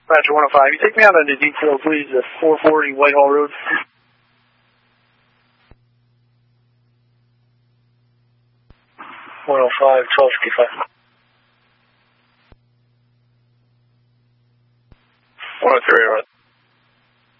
Roger 105. You take me out into detail, please, at 440 Whitehall Road. 105, 1255. 103, right.